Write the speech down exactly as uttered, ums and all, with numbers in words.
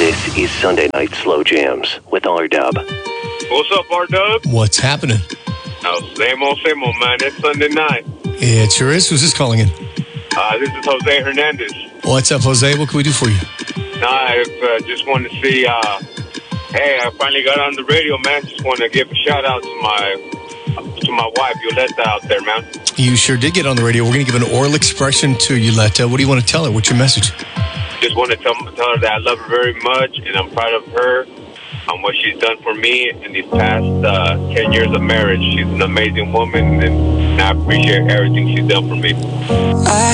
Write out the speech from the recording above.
This is Sunday Night Slow Jams with R-Dub. What's up, R-Dub? What's happening? Oh, same old, same old, man. It's Sunday night. Yeah, it sure is. Who's this calling in? Uh, this is Jose Hernandez. What's up, Jose? What can we do for you? I uh, just want to see, uh, hey, I finally got on the radio, man. Just want to give a shout out to my to my wife, Yoletta, out there, man. You sure did get on the radio. We're going to give an oral expression to Yoletta. What do you want to tell her? What's your message? Just want to tell, tell her that I love her very much, and I'm proud of her on what she's done for me in these past uh, ten years of marriage. She's an amazing woman, and I appreciate everything she's done for me. I